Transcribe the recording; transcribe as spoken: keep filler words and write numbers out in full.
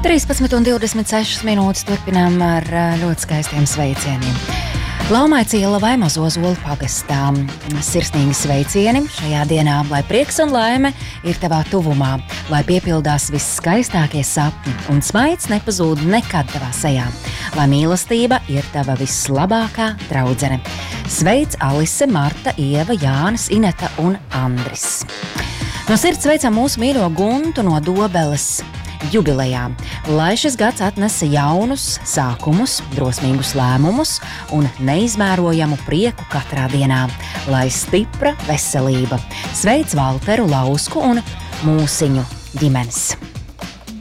trīspadsmit un divdesmit sešas minūtes turpinām ar ļoti skaistiem sveicieniem. Laumaic iela vai Mazo Ozolu pagastā. Sirsnīgi sveicieni šajā dienā, lai prieks un laime ir tavā tuvumā, lai piepildās visskaistākie sapņi un smaids nepazūd nekad tavā sejā, lai mīlestība ir tava vislabākā draudzene. Sveic Alise, Marta, Ieva, Jānis, Ineta un Andris. No sirds sveicam mūsu mīļo Guntu no Dobeles jubilejā, lai šis gads atnesa jaunus sākumus, drosmīgus lēmumus un neizmērojamu prieku katrā dienā, lai stipra veselība. Sveic Valteru, Lausku un Mūsiņu ģimenes.